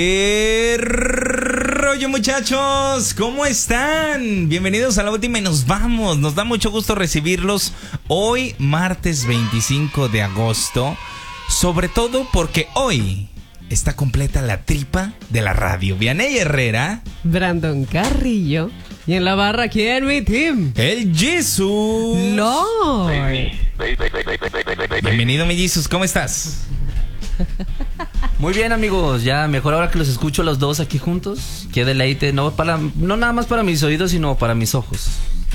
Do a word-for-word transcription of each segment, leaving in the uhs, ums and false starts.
¿Qué rollo, muchachos? ¿Cómo están? Bienvenidos a La Última y nos vamos. Nos da mucho gusto recibirlos hoy, martes veinticinco de agosto. Sobre todo porque hoy está completa la tripa de la radio. Vianey Herrera, Brandon Carrillo y en la barra, ¿quién, mi team? el Jesus. No. Bienvenido, mi Jesus. ¿Cómo estás? Muy bien, amigos, ya mejor ahora que los escucho los dos aquí juntos. Qué deleite, no para, no nada más para mis oídos, sino para mis ojos.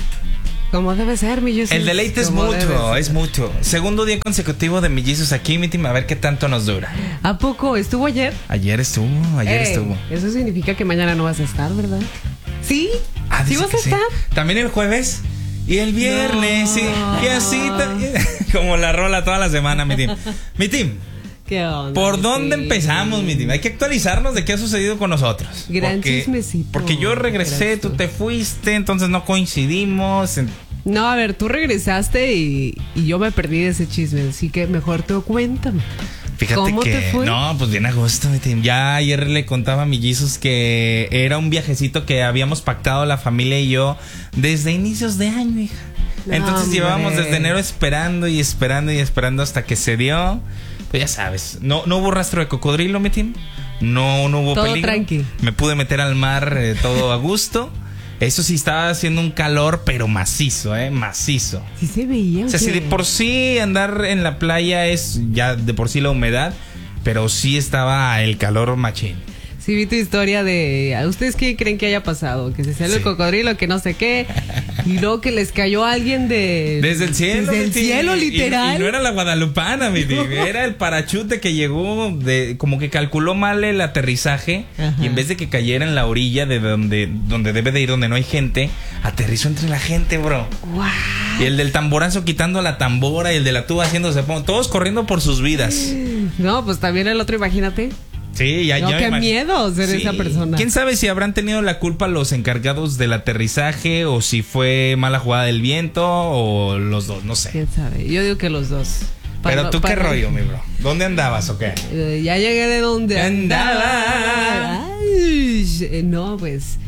Como debe ser, mi Jesus. El deleite es mucho, es mucho. Segundo día consecutivo de mi Jesus aquí, mi team. A ver qué tanto nos dura. ¿A poco? ¿Estuvo ayer? Ayer estuvo, ayer Ey, estuvo. Eso significa que mañana no vas a estar, ¿verdad? ¿Sí? Ah, ¿Sí dice vas que a estar? También el jueves y el viernes, No. sí. Y así, ta- como la rola toda la semana, mi team. Mi team, ¿Qué onda? ¿por dónde Sí. empezamos, mi team? Hay que actualizarnos de qué ha sucedido con nosotros. Gran porque, chismecito. Porque yo regresé, Verás tú tú. te fuiste, entonces no coincidimos. en- No, a ver, tú regresaste y, y yo me perdí de ese chisme, así que mejor tú cuéntame. Fíjate ¿Cómo que te fue? no, pues bien a gusto, mi team. Ya ayer le contaba a mi Jesus que era un viajecito que habíamos pactado la familia y yo desde inicios de año, hija. Entonces Hombre. llevábamos desde enero esperando y esperando y esperando hasta que se dio. Pues ya sabes, no, no hubo rastro de cocodrilo, mi team. No, no hubo Todo peligro. tranqui. Me pude meter al mar eh, todo a gusto. Eso sí, estaba haciendo un calor, pero macizo, ¿eh? Macizo. Sí se veía. O sea, si de por sí andar en la playa es ya de por sí la humedad, pero sí estaba el calor machín. Sí, vi tu historia de... ¿A ustedes qué creen que haya pasado? Que se salió Sí. el cocodrilo, que no sé qué. Y luego que les cayó alguien de... Desde el cielo. Desde el mi tío. cielo, Y- literal. Y, y no era la guadalupana, mi tío. Era el parachute que llegó, de como que calculó mal el aterrizaje. Ajá. Y en vez de que cayera en la orilla de donde, donde debe de ir, donde no hay gente, aterrizó entre la gente, bro. ¡Guau! Y el del tamborazo quitando la tambora y el de la tuba haciéndose... Todos corriendo por sus vidas. No, pues también el otro, imagínate. Sí, ya, No, ya qué me imag- miedo ser esa persona. ¿Quién sabe si habrán tenido la culpa los encargados del aterrizaje o si fue mala jugada del viento o los dos? No sé. ¿Quién sabe? Yo digo que los dos. Pero Para- tú qué para- rollo, mi bro. ¿Dónde andabas o qué? Eh, ya llegué de donde Andaba. andaba. Ay, eh, no, pues...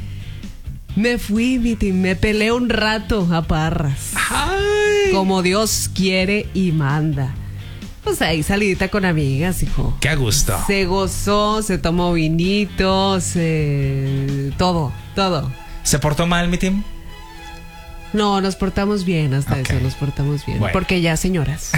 Me fui, mi team, me peleé un rato a Parras. Ay. Como Dios quiere y manda. Pues ahí salidita con amigas, hijo. Qué a gusto. Se gozó, se tomó vinito, se... Todo, todo. ¿Se portó mal, mi team? No, nos portamos bien, hasta Ok. eso nos portamos bien. Bueno. Porque ya, señoras.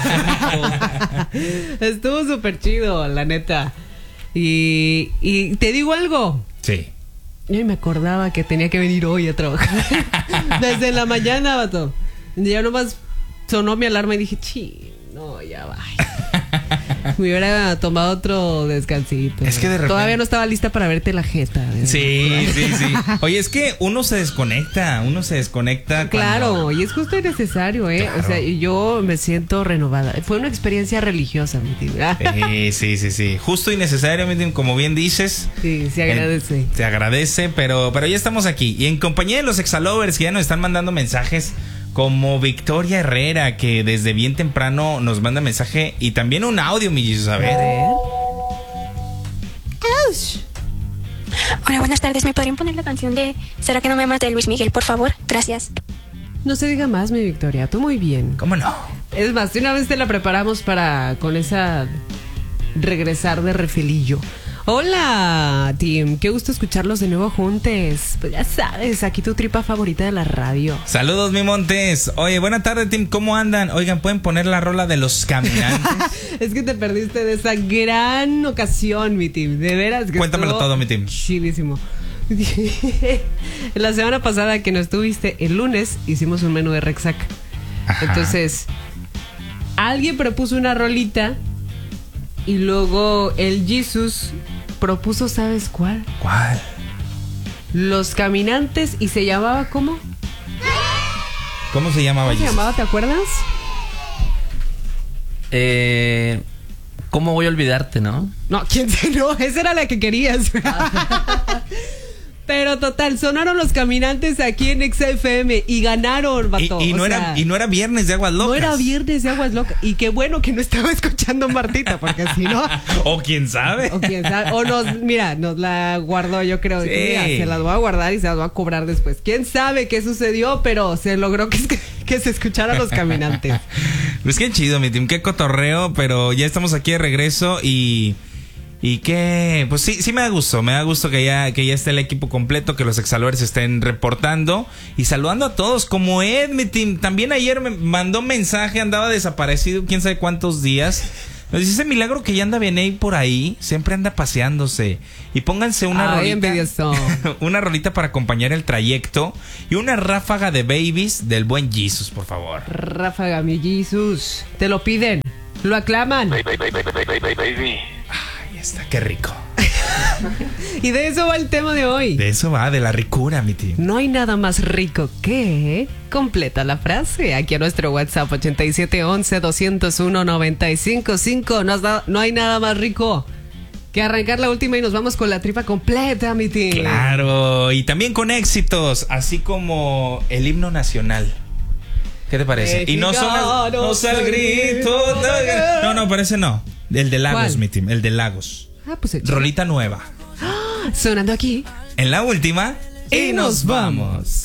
Estuvo súper chido, la neta. Y, y te digo algo. Sí. Yo ni me acordaba que tenía que venir hoy a trabajar. Desde la mañana, vato. Ya nomás sonó mi alarma y dije, chi, no, ya va. Me hubiera tomado otro descansito. Es que de repente- Todavía no estaba lista para verte la jeta. ¿verdad? Sí, sí, sí. Oye, es que uno se desconecta, uno se desconecta. Claro, cuando- y es justo y necesario, ¿eh? Claro. O sea, yo me siento renovada. Fue una experiencia religiosa, mi tío. Sí, sí, sí, sí. Justo y necesario, mi team, como bien dices. Sí, se agradece. Eh, se agradece, pero, pero ya estamos aquí. Y en compañía de los exalovers que ya nos están mandando mensajes, como Victoria Herrera, que desde bien temprano nos manda mensaje y también un audio, mi Jesus. A A ver. ver. Hola, buenas tardes. ¿Me podrían poner la canción de ¿Será que no me amas de Luis Miguel, por favor? Gracias. No se diga más, mi Victoria. Tú muy bien. ¿Cómo no? Es más, de una vez te la preparamos para con esa regresar de refilillo. Hola, Tim. Qué gusto escucharlos de nuevo juntos. Pues ya sabes, aquí tu tripa favorita de la radio. Saludos, mi Montes. Oye, buena tarde, Tim. ¿Cómo andan? Oigan, ¿pueden poner la rola de los caminantes? Es que te perdiste de esa gran ocasión, mi Tim. De veras que Cuéntamelo estuvo todo, mi Tim. chidísimo. La semana pasada que no estuviste, el lunes hicimos un menú de Rexac. Ajá. Entonces, alguien propuso una rolita y luego el Jesus propuso, ¿sabes cuál? ¿Cuál? Los Caminantes, y se llamaba ¿cómo? ¿Cómo se llamaba, ¿Cómo se Jesus? llamaba? ¿Te acuerdas? Eh, ¿Cómo voy a olvidarte, no? No, quién sabe, no, esa era la que querías. Pero total, sonaron Los Caminantes aquí en X F M y ganaron, vato. Y, y, no o era, sea, y no era viernes de Aguas Locas. No era viernes de Aguas Locas. Y qué bueno que no estaba escuchando Martita, porque si no. O quién sabe. O quién sabe. O nos, mira, nos la guardó, yo creo. Sí. Mira, se las voy a guardar y se las voy a cobrar después. Quién sabe qué sucedió, pero se logró que, que se escuchara Los Caminantes. Pues qué chido, mi team, qué cotorreo, pero ya estamos aquí de regreso y. Y que, pues sí, sí me da gusto, me da gusto que ya, que ya esté el equipo completo, que los Exalores estén reportando y saludando a todos, como Ed, mi team. También ayer me mandó mensaje, andaba desaparecido, quién sabe cuántos días. Nos dice ese milagro que ya anda bien ahí por ahí, siempre anda paseándose. Y pónganse una Ay, rolita, envidioso. una rolita para acompañar el trayecto y una ráfaga de babies del buen Jesus, por favor. Ráfaga, mi Jesus. Te lo piden, lo aclaman. Baby, baby, baby, baby, baby. Ahí está, qué rico. Y de eso va el tema de hoy. De eso va, de la ricura, mi team. No hay nada más rico que... Completa la frase. Aquí a nuestro WhatsApp ochenta y siete once doscientos uno noventa y cinco cinco. No, no hay nada más rico que arrancar la última y nos vamos con la tripa completa, mi team. Claro, y también con éxitos, así como el himno nacional. ¿Qué te parece? Mexicano, y no suena, no sale el grito. No, no, parece no. El de Lagos, ¿Cuál? mi team, el de Lagos. Ah, pues échale. Rolita nueva. Sonando aquí. En la última. Y nos vamos.